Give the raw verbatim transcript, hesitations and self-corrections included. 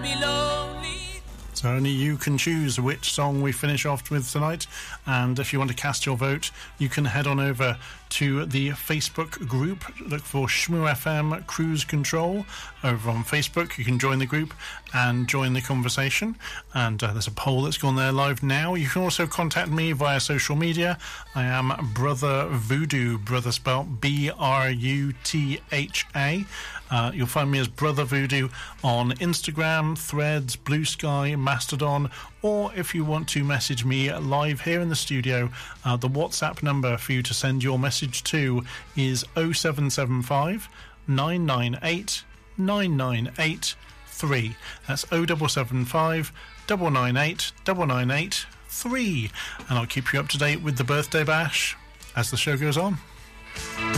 me lonely. So only you can choose which song we finish off with tonight, and if you want to cast your vote, you can head on over to the Facebook group. Look for Shmoo F M Cruise Control over on Facebook. You can join the group and join the conversation, and uh, there's a poll that's gone there live now. You can also contact me via social media. I am Brother Voodoo, brother spelled B R U T H A. Uh, you'll find me as Brother Voodoo on Instagram, Threads, Blue Sky, Mastodon, or if you want to message me live here in the studio, uh, the WhatsApp number for you to send your message to is oh seven seven five, nine nine eight, nine nine eight three. That's oh seven seven five, nine nine eight, nine nine eight three. And I'll keep you up to date with the birthday bash as the show goes on.